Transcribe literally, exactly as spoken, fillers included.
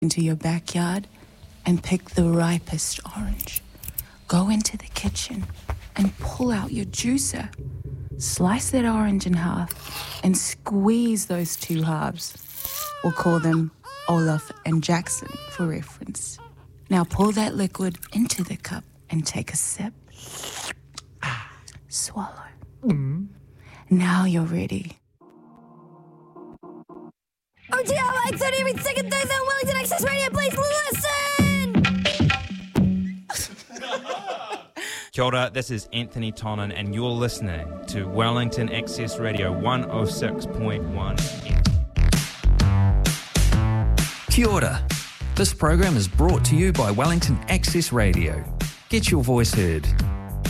into your backyard and pick the ripest orange. Go into the kitchen and pull out your juicer. Slice that orange in half and squeeze those two halves. We'll call them Olaf and Jackson for reference. Now pour that liquid into the cup and take a sip. Swallow. Mm. Now you're ready. O G L X on every second Thursday on Wellington Access Radio. Please listen! Kia ora, this is Anthony Tonin and you're listening to Wellington Access Radio one oh six point one. Kia ora. This program is brought to you by Wellington Access Radio. Get your voice heard.